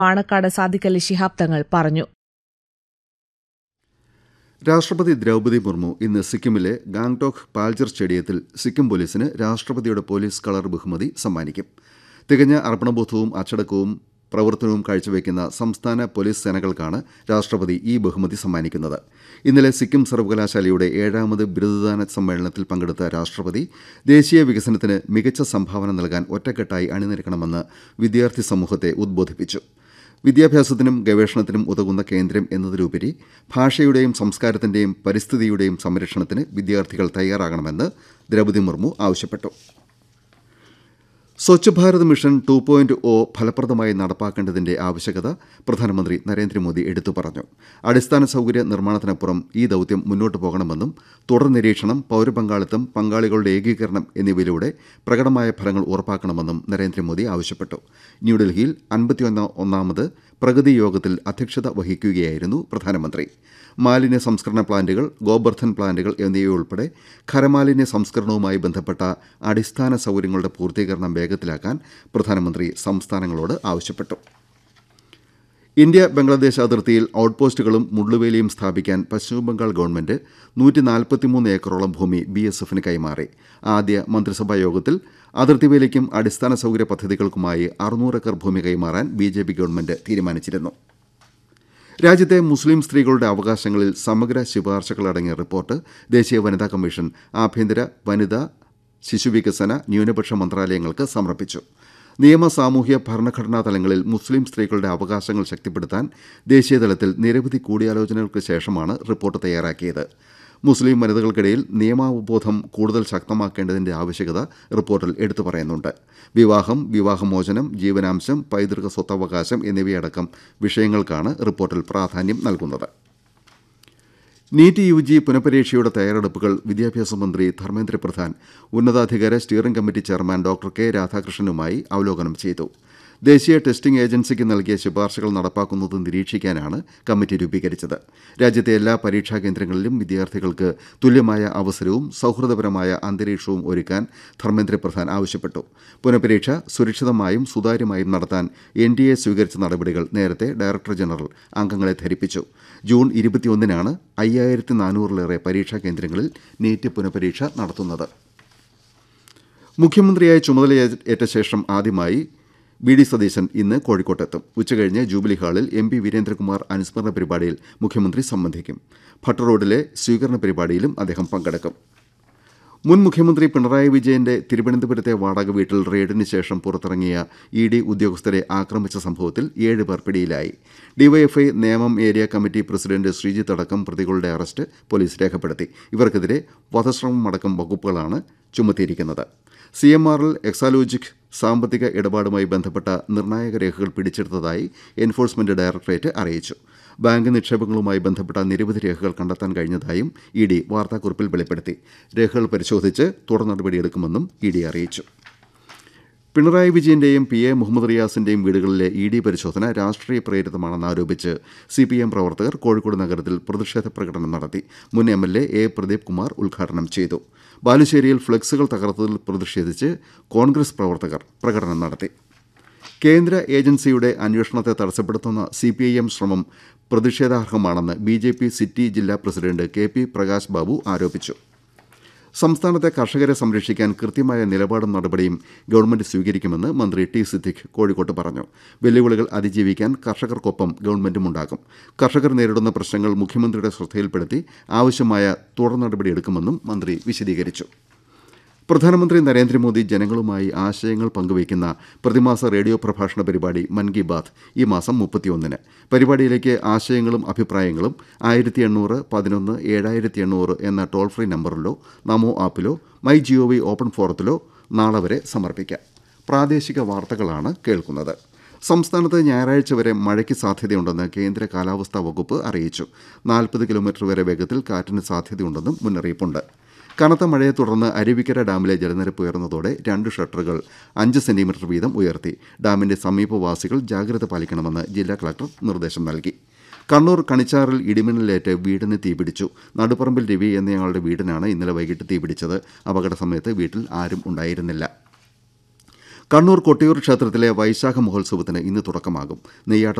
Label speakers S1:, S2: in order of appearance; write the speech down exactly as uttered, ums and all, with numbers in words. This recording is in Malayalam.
S1: പാണക്കാട് സാദിഖലി ശിഹാബ് തങ്ങൾ പറഞ്ഞു.
S2: രാഷ്ട്രപതി ദ്രൗപദി മുർമു ഇന്ന് സിക്കിമിലെ ഗാംഗ്ടോക്ക് പാൽജർ സ്റ്റേഡിയത്തിൽ സിക്കിം പോലീസിന് രാഷ്ട്രപതിയുടെ പോലീസ് കളർ ബഹുമതി സമ്മാനിക്കും. തികഞ്ഞ അർപ്പണബോധവും അച്ചടക്കവും പ്രവർത്തനവും കാഴ്ചവെക്കുന്ന സംസ്ഥാന പോലീസ് സേനകൾക്കാണ് രാഷ്ട്രപതി ഈ ബഹുമതി സമ്മാനിക്കുന്നത്. ഇന്നലെ സിക്കിം സർവകലാശാലയുടെ ഏഴാമത് ബിരുദദാന സമ്മേളനത്തിൽ പങ്കെടുത്ത രാഷ്ട്രപതി ദേശീയ വികസനത്തിന് മികച്ച സംഭാവന നൽകാൻ ഒറ്റക്കെട്ടായി അണിനിരക്കണമെന്ന് വിദ്യാർത്ഥി സമൂഹത്തെ ഉദ്ബോധിപ്പിച്ചു. വിദ്യാഭ്യാസത്തിനും ഗവേഷണത്തിനും ഉതകുന്ന കേന്ദ്രം എന്നതിലുപരി ഭാഷയുടെയും സംസ്കാരത്തിന്റെയും പരിസ്ഥിതിയുടെയും സംരക്ഷണത്തിന് വിദ്യാർത്ഥികൾ തയ്യാറാകണമെന്ന് ദ്രൗപദി മുർമു ആവശ്യപ്പെട്ടു. Swachh Bharat mission two point O ഫലപ്രദമായി നടപ്പാക്കേണ്ടതിന്റെ ആവശ്യകത പ്രധാനമന്ത്രി നരേന്ദ്രമോദി എടുത്തു പറഞ്ഞു. അടിസ്ഥാന സൌകര്യ നിർമ്മാണത്തിനപ്പുറം ഈ ദൌത്യം മുന്നോട്ട് പോകണമെന്നും തുടർ നിരീക്ഷണം, പൌരപങ്കാളിത്തം, പങ്കാളികളുടെ ഏകീകരണം എന്നിവയിലൂടെ പ്രകടമായ ഫലങ്ങൾ ഉറപ്പാക്കണമെന്നും നരേന്ദ്രമോദി ആവശ്യപ്പെട്ടു. ന്യൂഡൽഹിയിൽ അൻപത്തിയൊന്നാമത് പ്രഗതി യോഗത്തിൽ അധ്യക്ഷത വഹിക്കുകയായിരുന്നു പ്രധാനമന്ത്രി. മാലിന്യ സംസ്കരണ പ്ലാന്റുകൾ, ഗോബർധൻ പ്ലാന്റുകൾ എന്നിവയുൾപ്പെടെ ഖരമാലിന്യ സംസ്കരണവുമായി ബന്ധപ്പെട്ട അടിസ്ഥാന സൌകര്യങ്ങളുടെ പൂർത്തീകരണം വേഗത്തിലാക്കാൻ പ്രധാനമന്ത്രി സംസ്ഥാനങ്ങളോട് ആവശ്യപ്പെട്ടു. ഇന്ത്യ ബംഗ്ലാദേശ് അതിർത്തിയിൽ ഔട്ട്പോസ്റ്റുകളും മുള്ളുവേലിയും സ്ഥാപിക്കാൻ പശ്ചിമബംഗാൾ ഗവൺമെന്റ് നൂറ്റി നാൽപ്പത്തിമൂന്ന് ഏക്കറോളം ഭൂമി ബി എസ് എഫിന് കൈമാറി. ആദ്യ മന്ത്രിസഭാ യോഗത്തിൽ അതിർത്തിവേലിക്കും അടിസ്ഥാന സൌകര്യ പദ്ധതികൾക്കുമായി അറുന്നൂറ് ഏക്കർ ഭൂമി കൈമാറാൻ ബി ജെ പി ഗവൺമെന്റ് തീരുമാനിച്ചിരുന്നു. രാജ്യത്തെ മുസ്ലിം സ്ത്രീകളുടെ അവകാശങ്ങളിൽ സമഗ്ര ശുപാർശകളടങ്ങിയ റിപ്പോർട്ട് ദേശീയ വനിതാ കമ്മീഷൻ ആഭ്യന്തര, വനിതാ, ശിശുവികസന, ന്യൂനപക്ഷ മന്ത്രാലയങ്ങൾക്ക് സമർപ്പിച്ചു. നിയമ, സാമൂഹ്യ, ഭരണഘടനാ തലങ്ങളിൽ മുസ്ലിം സ്ത്രീകളുടെ അവകാശങ്ങൾ ശക്തിപ്പെടുത്താൻ ദേശീയതലത്തിൽ നിരവധി കൂടിയാലോചനകൾക്ക് ശേഷമാണ് റിപ്പോർട്ട് തയ്യാറാക്കിയത്. മുസ്ലിം വനിതകൾക്കിടയിൽ നിയമാവബോധം കൂടുതൽ ശക്തമാക്കേണ്ടതിന്റെ ആവശ്യകത റിപ്പോർട്ടിൽ എടുത്തു പറയുന്നുണ്ട്. വിവാഹം, വിവാഹമോചനം, ജീവനാംശം, പൈതൃക സ്വത്തവകാശം എന്നിവയടക്കം വിഷയങ്ങൾക്കാണ് റിപ്പോർട്ടിൽ പ്രാധാന്യം നൽകുന്നത്. നീറ്റ് യു ജി പുനഃപരീക്ഷയുടെ തയ്യാറെടുപ്പുകൾ വിദ്യാഭ്യാസ മന്ത്രി ധർമ്മേന്ദ്ര പ്രധാൻ ഉന്നതാധികാര steering committee chairman doctor K രാധാകൃഷ്ണനുമായി അവലോകനം ചെയ്തു. ദേശീയ ടെസ്റ്റിംഗ് ഏജൻസിക്ക് നൽകിയ ശുപാർശകൾ നടപ്പാക്കുന്നത് നിരീക്ഷിക്കാനാണ് കമ്മിറ്റി രൂപീകരിച്ചത്. രാജ്യത്തെ എല്ലാ പരീക്ഷാ കേന്ദ്രങ്ങളിലും വിദ്യാർത്ഥികൾക്ക് തുല്യമായ അവസരവും സൌഹൃദപരമായ അന്തരീക്ഷവും ഒരുക്കാൻ ധർമ്മേന്ദ്ര പ്രധാൻ ആവശ്യപ്പെട്ടു. പുനഃപരീക്ഷ സുരക്ഷിതമായും സുതാര്യമായും നടത്താൻ എൻ ഡി എ സ്വീകരിച്ച നടപടികൾ നേരത്തെ ഡയറക്ടർ ജനറൽ അംഗങ്ങളെ ധരിപ്പിച്ചു. ജൂൺ ഇരുപത്തിയൊന്നിനാണ് അയ്യായിരത്തി നാനൂറിലേറെ പരീക്ഷാ കേന്ദ്രങ്ങളിൽ നീറ്റ് പുനഃപരീക്ഷ നടത്തുന്നത്. മുഖ്യമന്ത്രിയായി ചുമതലയേറ്റ ശേഷം ആദ്യമായി വി ഡി സതീശൻ ഇന്ന് കോഴിക്കോട്ടെത്തും. ഉച്ചകഴിഞ്ഞ് ജൂബിലി ഹാളിൽ എം പി വീരേന്ദ്രകുമാർ അനുസ്മരണ പരിപാടിയിൽ മുഖ്യമന്ത്രി സംബന്ധിക്കും. ഭട്ട് റോഡിലെ സ്വീകരണ പരിപാടിയിലും അദ്ദേഹം പങ്കെടുക്കും. മുൻ മുഖ്യമന്ത്രി പിണറായി വിജയന്റെ തിരുവനന്തപുരത്തെ വാടക വീട്ടിൽ റെയ്ഡിന് ശേഷം പുറത്തിറങ്ങിയ ഇ ഡി ഉദ്യോഗസ്ഥരെ ആക്രമിച്ച സംഭവത്തിൽ ഏഴ് പേർ പിടിയിലായി. DYFI Nemom area committee president Sreejith അടക്കം പ്രതികളുടെ അറസ്റ്റ് പോലീസ് രേഖപ്പെടുത്തി. ഇവർക്കെതിരെ വധശ്രമമടക്കം വകുപ്പുകളാണ് ചുമത്തിയിരിക്കുന്നത്. സി എം ആറിൽ എക്സാലോജിക് സാമ്പത്തിക ഇടപാടുമായി ബന്ധപ്പെട്ട നിർണായക രേഖകൾ പിടിച്ചെടുത്തതായി എൻഫോഴ്സ്മെന്റ് ഡയറക്ടറേറ്റ് അറിയിച്ചു. ബാങ്ക് നിക്ഷേപങ്ങളുമായി ബന്ധപ്പെട്ട നിരവധി രേഖകൾ കണ്ടെത്താൻ കഴിഞ്ഞതായും ഇ ഡി വാർത്താക്കുറിപ്പിൽ വെളിപ്പെടുത്തി. രേഖകൾ പരിശോധിച്ച് തുടർ നടപടിയെടുക്കുമെന്നും ഇ ഡി അറിയിച്ചു. പിണറായി വിജയന്റെയും പി എ മുഹമ്മദ് റിയാസിന്റെയും വീടുകളിലെ ഇ ഡി പരിശോധന രാഷ്ട്രീയ പ്രേരിതമാണെന്നാരോപിച്ച് സി പി എം പ്രവർത്തകർ കോഴിക്കോട് നഗരത്തിൽ പ്രതിഷേധ പ്രകടനം നടത്തി. മുൻ M L A A Pradeep Kumar ഉദ്ഘാടനം ചെയ്തു. ബാലുശ്ശേരിയിൽ ഫ്ളക്സുകൾ തകർത്തതിൽ പ്രതിഷേധിച്ച് കോൺഗ്രസ് പ്രവർത്തകർ പ്രകടനം നടത്തി. കേന്ദ്ര ഏജൻസിയുടെ അന്വേഷണത്തെ തടസ്സപ്പെടുത്തുന്ന സി പി ഐ എം ശ്രമം പ്രതിഷേധാർഹമാണെന്ന് ബി ജെ പി സിറ്റി ജില്ലാ president K P Prakash Babu ആരോപിച്ചു. സംസ്ഥാനത്തെ കർഷകരെ സംരക്ഷിക്കാൻ കൃത്യമായ നിലപാടും നടപടിയും ഗവൺമെന്റ് സ്വീകരിക്കുമെന്ന് മന്ത്രി ടി സിദ്ദിഖ് കോഴിക്കോട്ട് പറഞ്ഞു. വെല്ലുവിളികൾ അതിജീവിക്കാൻ കർഷകർക്കൊപ്പം ഗവൺമെന്റുമുണ്ടാകും. കർഷകർ നേരിടുന്ന പ്രശ്നങ്ങൾ മുഖ്യമന്ത്രിയുടെ ശ്രദ്ധയിൽപ്പെടുത്തി ആവശ്യമായ തുടർ നടപടിയെടുക്കുമെന്നും മന്ത്രി വിശദീകരിച്ചു. പ്രധാനമന്ത്രി നരേന്ദ്രമോദി ജനങ്ങളുമായി ആശയങ്ങൾ പങ്കുവയ്ക്കുന്ന പ്രതിമാസ റേഡിയോ പ്രഭാഷണ പരിപാടി മൻ കി ബാത് ഈ മാസം മുപ്പത്തിയൊന്നിന്. പരിപാടിയിലേക്ക് ആശയങ്ങളും അഭിപ്രായങ്ങളും ആയിരത്തി എണ്ണൂറ് പതിനൊന്ന് ഏഴായിരത്തി എണ്ണൂറ് എന്ന toll free നമ്പറിലോ Namo ആപ്പിലോ my G O V open ഫോറത്തിലോ നാളെ വരെ സമർപ്പിക്കാം. പ്രാദേശിക വാർത്തകളാണ് കേൾക്കുന്നത്. സംസ്ഥാനത്ത് ഞായറാഴ്ച വരെ മഴയ്ക്ക് സാധ്യതയുണ്ടെന്ന് കേന്ദ്ര കാലാവസ്ഥാ വകുപ്പ് അറിയിച്ചു. നാൽപ്പത് കിലോമീറ്റർ വരെ വേഗത്തിൽ കാറ്റിന് സാധ്യതയുണ്ടെന്നും മുന്നറിയിപ്പുണ്ട്. കനത്ത മഴയെ തുടർന്ന് അരുവിക്കര ഡാമിലെ ജലനിരപ്പ് ഉയർന്നതോടെ രണ്ട് ഷട്ടറുകൾ അഞ്ച് സെന്റിമീറ്റർ വീതം ഉയർത്തി. ഡാമിന്റെ സമീപവാസികൾ ജാഗ്രത പാലിക്കണമെന്ന് ജില്ലാ കളക്ടർ നിർദ്ദേശം നൽകി. കണ്ണൂർ കണിച്ചാറിൽ ഇടിമിന്നലേറ്റ് വീടിന് തീപിടിച്ചു. നടുപ്പറമ്പിൽ രവി എന്നയാളുടെ വീടിനാണ് ഇന്നലെ വൈകിട്ട് തീപിടിച്ചത്. അപകട സമയത്ത് വീട്ടിൽ ആരും ഉണ്ടായിരുന്നില്ല. കണ്ണൂർ കൊട്ടിയൂർ ക്ഷേത്രത്തിലെ വൈശാഖ മഹോത്സവത്തിന് ഇന്ന് തുടക്കമാകും. നെയ്യാട്ട